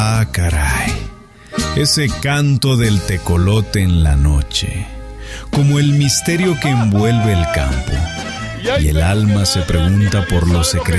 Ah, caray, ese canto del tecolote en la noche, como el misterio que envuelve el campo, y el alma se pregunta por los secretos